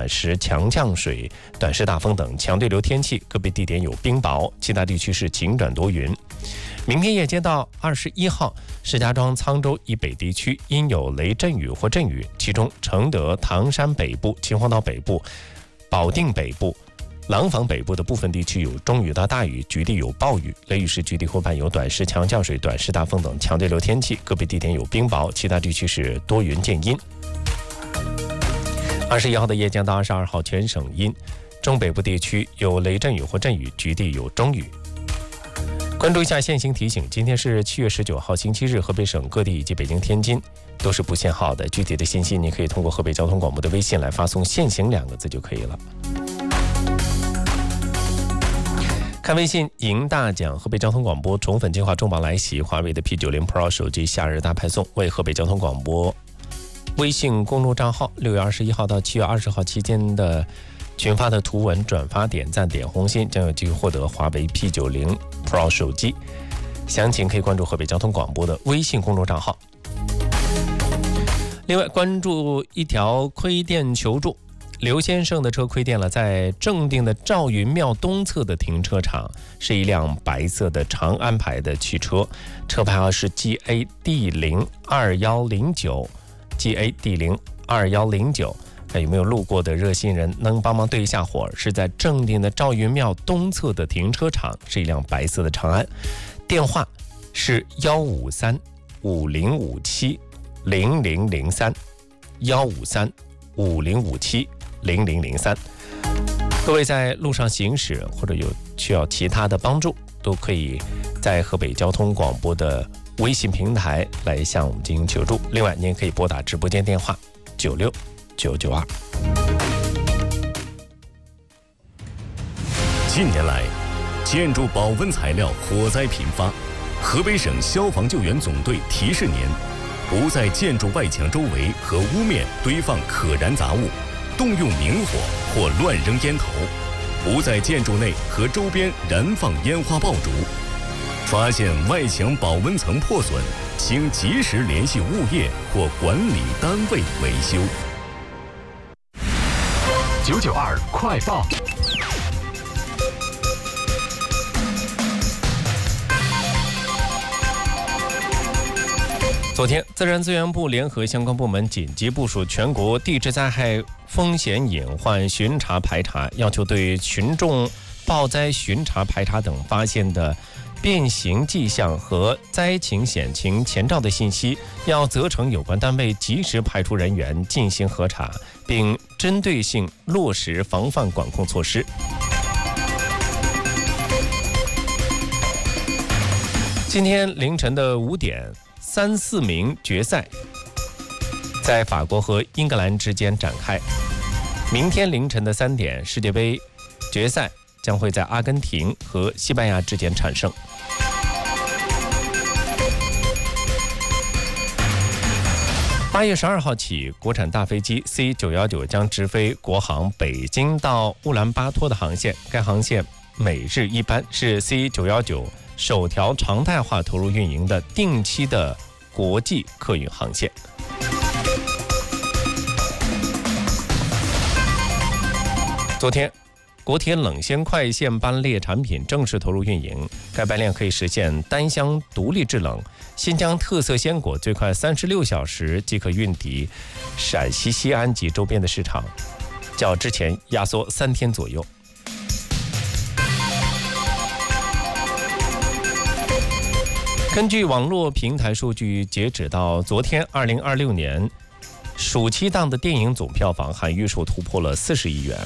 时强降水、短时大风等强对流天气，个别地点有冰雹，其他地区是晴转多云。明天夜间到21号，石家庄、沧州以北地区应有雷阵雨或阵雨，其中承德、唐山北部、秦皇岛北部、保定北部、廊坊北部的部分地区有中雨到大雨，局地有暴雨，雷雨时局地或伴有短时强降水、短时大风等强对流天气，个别地点有冰雹，其他地区是多云见阴。21号的夜间到22号全省阴，中北部地区有雷阵雨或阵雨，局地有中雨。关注一下现行提醒，今天是7月19号星期日，河北省各地以及北京、天津都是不限号的。具体的信息你可以通过河北交通广播的微信来发送限行2个字就可以了。看微信赢大奖，河北交通广播宠粉计划重磅来袭，华为的 P90 Pro 手机夏日大派送，为河北交通广播微信公众账号6月21号到7月20号期间的群发的图文转发、点赞、点红心，将有机会获得华为 P90 Pro 手机。详情可以关注河北交通广播的微信公众账号。另外，关注一条亏电求助，刘先生的车亏电了，在正定的赵云庙东侧的停车场，是一辆白色的长安牌的汽车，车牌号是 GAD02109。有没有路过的热心人能帮忙对一下火？是在正定的赵云庙东侧的停车场，是一辆白色的长安，电话是15350570003，15350570003。各位在路上行驶或者有需要其他的帮助，都可以在河北交通广播的微信平台来向我们进行求助。另外，您也可以拨打直播间电话96992。 近年来，建筑保温材料火灾频发，河北省消防救援总队提示您：不在建筑外墙周围和屋面堆放可燃杂物，动用明火或乱扔烟头；不在建筑内和周边燃放烟花爆竹。发现外墙保温层破损，请及时联系物业或管理单位维修。 992快报。 昨天，自然资源部联合相关部门紧急部署全国地质灾害风险隐患巡查排查，要求对群众报灾巡查排查等发现的变形迹象和灾情险情前兆的信息，要责成有关单位及时派出人员进行核查，并针对性落实防范管控措施。今天凌晨的5点，3-4名决赛在法国和英格兰之间展开。明天凌晨的3点，世界杯决赛将会在阿根廷和西班牙之间产生。8月12号起，国产大飞机 C919 将直飞国航北京到乌兰巴托的航线，该航线每日一班，是 C919 首条常态化投入运营的定期的国际客运航线。昨天，国铁冷鲜快线班列产品正式投入运营，该班列可以实现单箱独立制冷，新疆特色鲜果最快36小时即可运抵陕西西安及周边的市场，较之前压缩3天左右。根据网络平台数据，截止到昨天，2026年暑期档的电影总票房含预售突破了40亿元。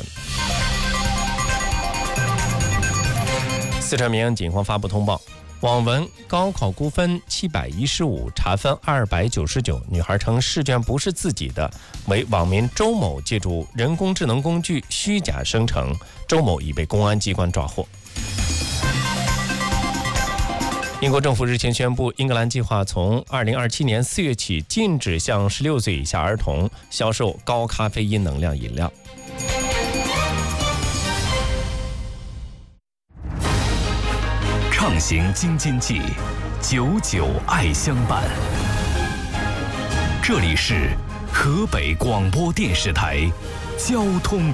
四川绵阳警方发布通报，网文高考估分715，查分299，女孩称试卷不是自己的，为网民周某借助人工智能工具虚假生成，周某已被公安机关抓获。英国政府日前宣布，英格兰计划从2027年4月起禁止向16岁以下儿童销售高咖啡因能量饮料。 畅行京津冀，99爱相伴。这里是河北广播电视台交通